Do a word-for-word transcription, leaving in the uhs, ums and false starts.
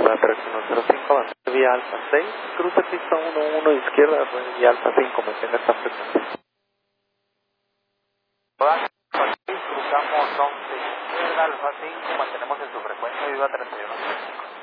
Viva tres uno cero cinco, avance vía Alfa seis, cruce pista uno uno izquierda, vía Alfa cinco, mantenga esta frecuencia. Alfa seis, cruzamos once izquierda, Alfa cinco, mantenemos en su frecuencia, Viva tres uno cero cinco.